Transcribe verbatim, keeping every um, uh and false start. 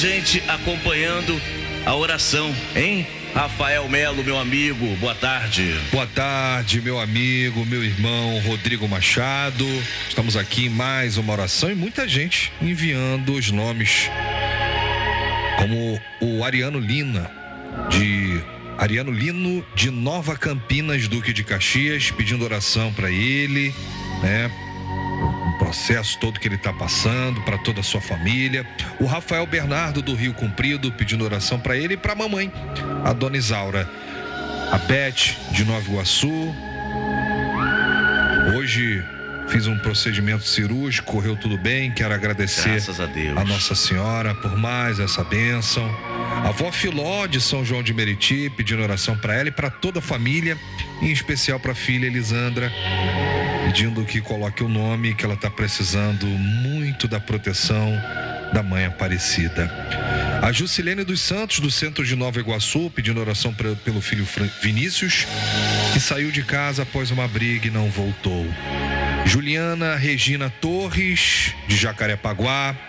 gente acompanhando a oração, hein? Rafael Melo, meu amigo, boa tarde. Boa tarde, meu amigo, meu irmão Rodrigo Machado. Estamos aqui em mais uma oração e muita gente enviando os nomes, como o Ariano Lina, de Ariano Lino de Nova Campinas, Duque de Caxias, pedindo oração para ele, né? O processo todo que ele está passando, para toda a sua família. O Rafael Bernardo do Rio Comprido, pedindo oração para ele e para a mamãe, a dona Isaura. A Beth de Nova Iguaçu. Hoje fiz um procedimento cirúrgico, correu tudo bem. Quero agradecer Graças a Deus, a Nossa Senhora por mais essa bênção. A avó Filó de São João de Meriti, pedindo oração para ela e para toda a família, em especial para a filha Elisandra, pedindo que coloque o nome, que ela está precisando muito da proteção da mãe Aparecida. A Jusilene dos Santos, do centro de Nova Iguaçu, pedindo oração pra, pelo filho Vinícius, que saiu de casa após uma briga e não voltou. Juliana Regina Torres, de Jacarepaguá,